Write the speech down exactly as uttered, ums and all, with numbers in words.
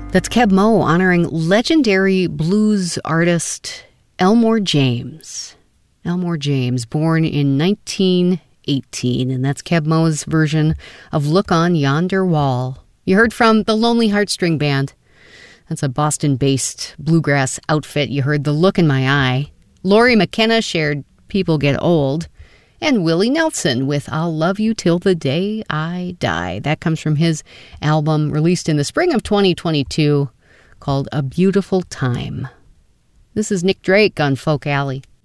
That's Keb Mo honoring legendary blues artist Elmore James. Elmore James, born in nineteen eighteen, and that's Keb Mo's version of Look on Yonder Wall. You heard from the Lonely Heartstring Band. That's a Boston-based bluegrass outfit. You heard The Look in My Eye. Lori McKenna shared People Get Old. And Willie Nelson with I'll Love You Till the Day I Die. That comes from his album released in the spring of twenty twenty-two called A Beautiful Time. This is Nick Drake on Folk Alley.